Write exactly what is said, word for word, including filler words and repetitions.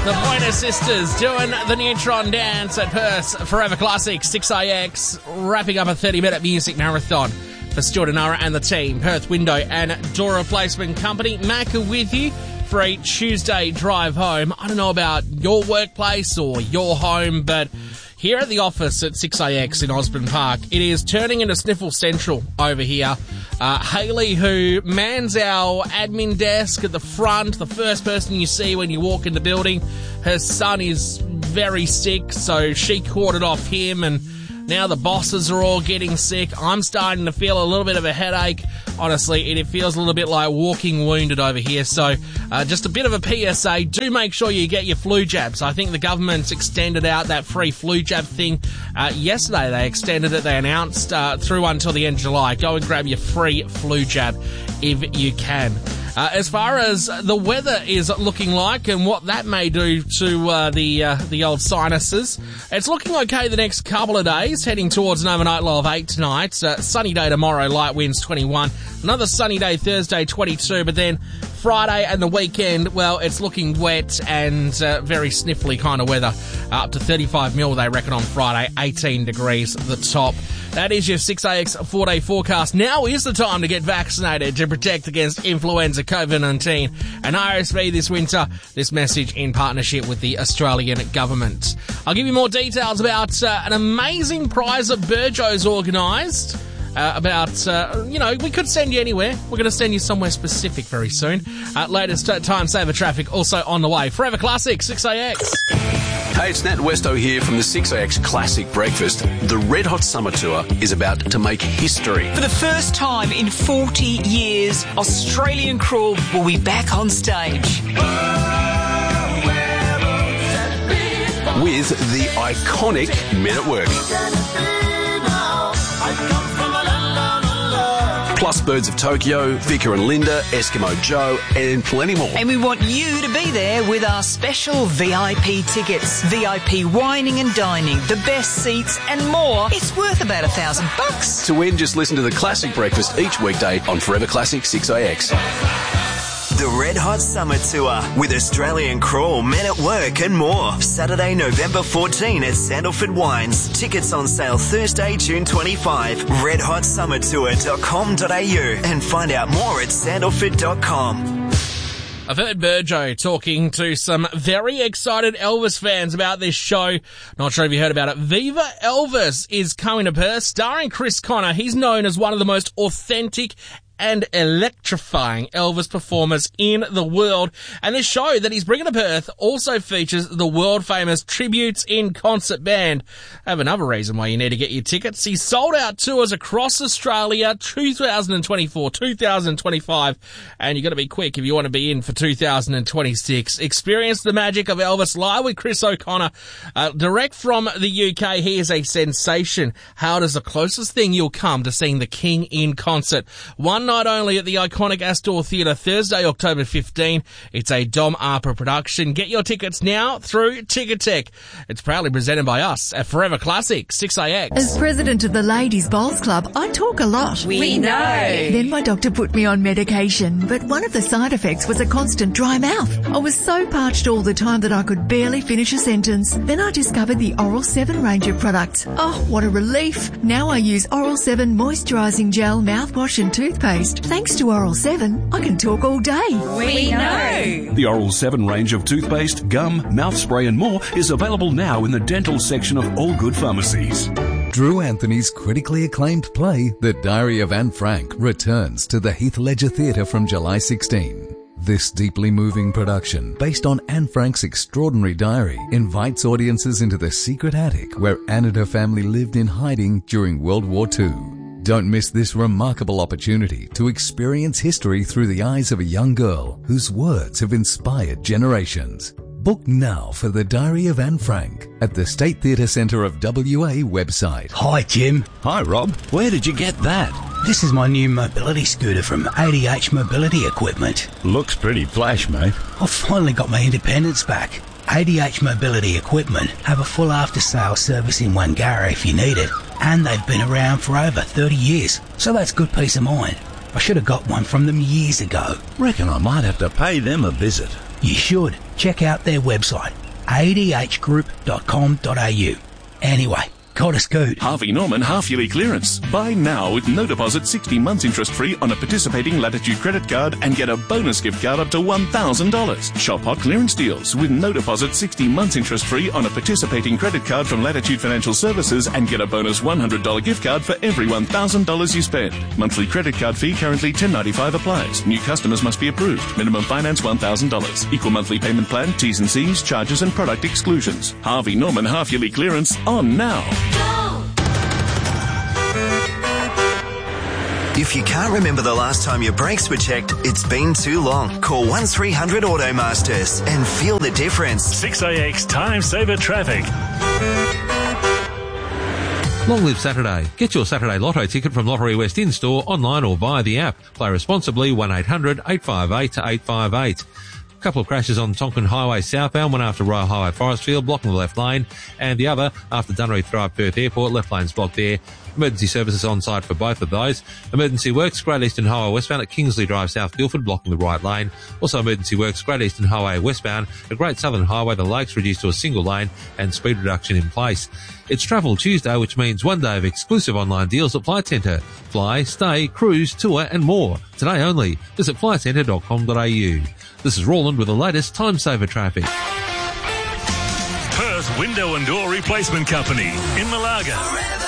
The Pointer Sisters doing the Neutron Dance at Perth's Forever Classic six A X, wrapping up a thirty-minute music marathon for Stuart and Nara and the team. Perth Window and Door Replacement Company. Mac are with you for a Tuesday drive home. I don't know about your workplace or your home, but here at the office at six A X in Osborne Park, it is turning into Sniffle Central over here. Uh, Hayley, who mans our admin desk at the front, the first person you see when you walk in the building, her son is very sick, so she caught it off him, and now the bosses are all getting sick. I'm starting to feel a little bit of a headache. Honestly, it, it feels a little bit like walking wounded over here. So uh, just a bit of a P S A. Do make sure you get your flu jabs. I think the government's extended out that free flu jab thing. Uh, yesterday they extended it. They announced uh, through until the end of July. Go and grab your free flu jab if you can. Uh, as far as the weather is looking like and what that may do to uh, the uh, the old sinuses, it's looking okay the next couple of days, heading towards an overnight low of eight tonight. Uh, sunny day tomorrow, light winds twenty-one. Another sunny day Thursday, twenty-two, but then Friday and the weekend, well, it's looking wet and uh, very sniffly kind of weather. Uh, up to thirty-five mil, they reckon, on Friday, eighteen degrees the top. That is your six A X four-day forecast. Now is the time to get vaccinated to protect against influenza, COVID nineteen, and R S V this winter. This message in partnership with the Australian government. I'll give you more details about uh, an amazing prize that Burjo's organised. Uh, about, uh, you know, we could send you anywhere. We're going to send you somewhere specific very soon. Uh, latest uh, time saver traffic also on the way. Forever Classic, six A X. Hey, it's Nat Westo here from the six A X Classic Breakfast. The Red Hot Summer Tour is about to make history. For the first time in forty years, Australian Crawl will be back on stage. With the iconic Men at Work. Plus Birds of Tokyo, Vika and Linda, Eskimo Joe, and plenty more. And we want you to be there with our special V I P tickets. V I P wining and dining, the best seats and more. It's worth about a thousand bucks. To win, just listen to the Classic Breakfast each weekday on Forever Classic six A X. The Red Hot Summer Tour with Australian Crawl, Men at Work and more. Saturday, November fourteenth at Sandalford Wines. Tickets on sale Thursday, June twenty-fifth. red hot summer tour dot com dot a u and find out more at sandalford dot com. I've heard Burjo talking to some very excited Elvis fans about this show. Not sure if you heard about it. Viva Elvis is coming to Perth, starring Chris Connor. He's known as one of the most authentic and electrifying Elvis performers in the world. And this show that he's bringing to Perth also features the world-famous Tributes in Concert Band. I have another reason why you need to get your tickets. He's sold out tours across Australia, two thousand twenty-four, two thousand twenty-five, and you've got to be quick if you want to be in for two thousand twenty-six. Experience the magic of Elvis live with Chris O'Connor. Uh, direct from the U K, he is a sensation. How does the closest thing you'll come to seeing the King in concert? One night only at the iconic Astor Theatre, Thursday, October fifteenth. It's a Dom Arpa production. Get your tickets now through Ticketek. It's proudly presented by us at Forever Classic, six A X. As president of the Ladies Bowls Club, I talk a lot. We, we know. Then my doctor put me on medication, but one of the side effects was a constant dry mouth. I was so parched all the time that I could barely finish a sentence. Then I discovered the Oral seven range of products. Oh, what a relief. Now I use Oral seven moisturising gel, mouthwash and toothpaste. Thanks to Oral seven, I can talk all day. We know. The Oral seven range of toothpaste, gum, mouth spray and more is available now in the dental section of all good pharmacies. Drew Anthony's critically acclaimed play, The Diary of Anne Frank, returns to the Heath Ledger Theatre from July sixteenth. This deeply moving production, based on Anne Frank's extraordinary diary, invites audiences into the secret attic where Anne and her family lived in hiding during World War Two. Don't miss this remarkable opportunity to experience history through the eyes of a young girl whose words have inspired generations. Book now for The Diary of Anne Frank at the State Theatre Centre of W A website. Hi, Jim. Hi, Rob. Where did you get that? This is my new mobility scooter from A D H Mobility Equipment. Looks pretty flash, mate. I've finally got my independence back. A D H Mobility Equipment have a full after-sales service in Wangara if you need it, and they've been around for over thirty years, so that's good peace of mind. I should have got one from them years ago. Reckon I might have to pay them a visit. You should. Check out their website, a d h group dot com dot a u. Anyway, gotta scoot. Harvey Norman half-yearly clearance. Buy now with no deposit, sixty months interest-free on a participating Latitude credit card and get a bonus gift card up to one thousand dollars. Shop hot clearance deals with no deposit, sixty months interest-free on a participating credit card from Latitude Financial Services and get a bonus one hundred dollars gift card for every one thousand dollars you spend. Monthly credit card fee currently ten dollars ninety-five applies. New customers must be approved. Minimum finance one thousand dollars. Equal monthly payment plan, T's and C's, charges and product exclusions. Harvey Norman half-yearly clearance on now. If you can't remember the last time your brakes were checked, it's been too long. Call one three hundred Automasters and feel the difference. six A X Time Saver Traffic. Long live Saturday. Get your Saturday Lotto ticket from Lottery West in-store, online or via the app. Play responsibly. one eight hundred eight five eight eight five eight. A couple of crashes on Tonkin Highway southbound, one after Royal Highway Forestfield, blocking the left lane, and the other after Dunreath Drive, Perth Airport, left lane's blocked there. Emergency services on site for both of those. Emergency works, Great Eastern Highway westbound at Kingsley Drive, South Guildford, blocking the right lane. Also emergency works, Great Eastern Highway westbound at Great Southern Highway, the lakes reduced to a single lane and speed reduction in place. It's Travel Tuesday, which means one day of exclusive online deals at Flight Centre. Fly, stay, cruise, tour and more. Today only. Visit flight centre dot com dot a u. This is Roland with the latest Time Saver traffic. Perth Window and Door Replacement Company in Malaga.